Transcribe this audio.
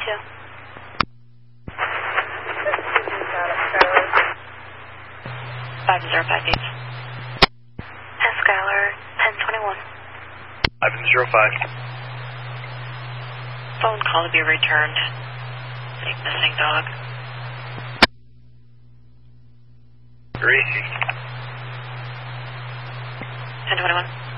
5058. And Skylar 1021. 5005. Phone call to be returned. Big missing dog. Gracie. 1021.